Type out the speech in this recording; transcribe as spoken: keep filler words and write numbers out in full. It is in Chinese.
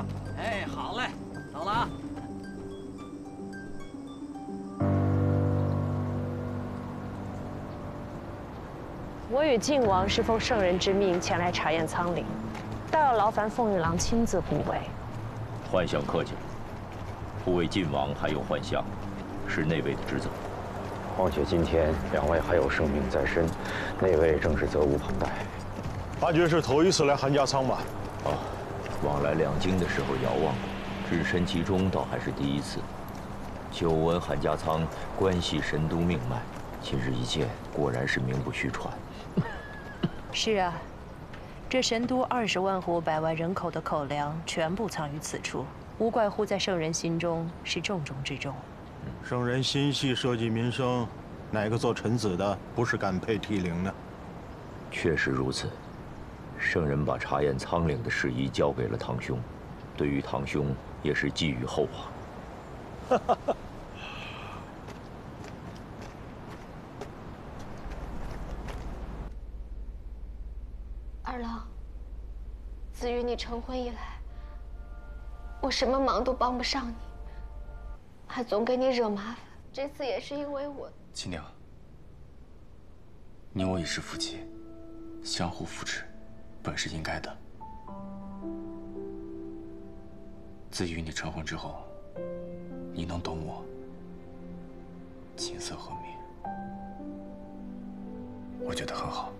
哎，好嘞，走了啊。 我与靖王是奉圣人之命前来查验苍陵，倒要劳烦凤玉郎亲自护卫。 幻相客气了，护卫晋王还有幻相，是内卫的职责。 况且今天两位还有生命在身，内卫正是责无旁贷。 八爵是头一次来韩家仓吧？ 哦，往来两京的时候遥望过，置身其中倒还是第一次。久闻韩家仓关系神都命脉，今日一见，果然是名不虚传。 是啊，这神都二十万户百万人口的口粮全部藏于此处，无怪乎在圣人心中是重中之重。 圣人心系社稷民生，哪个做臣子的不是感佩涕零呢？ 确实如此。圣人把查验苍岭的事宜交给了堂兄，对于堂兄也是寄予厚望。哈哈。 二郎，自与你成婚以来，我什么忙都帮不上你，还总给你惹麻烦。这次也是因为我。 亲娘，你我已是夫妻，相互扶持，本是应该的。自与你成婚之后，你能懂我，琴瑟和鸣，我觉得很好。